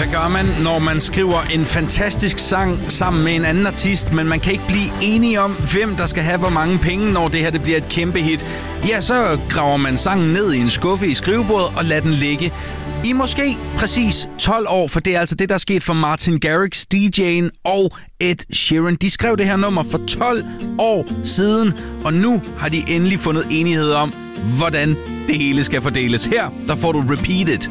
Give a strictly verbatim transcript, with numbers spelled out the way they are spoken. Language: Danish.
gør man, når man skriver en fantastisk sang sammen med en anden artist, men man kan ikke blive enige om, hvem der skal have hvor mange penge, når det her det bliver et kæmpe hit. Ja, så graver man sangen ned i en skuffe i skrivebordet og lader den ligge. I måske præcis tolv år, for det er altså det, der er sket for Martin Garrix, D J'en og Ed Sheeran. De skrev det her nummer for tolv år siden, og nu har de endelig fundet enighed om, hvordan det hele skal fordeles. Her, der får du Repeat It.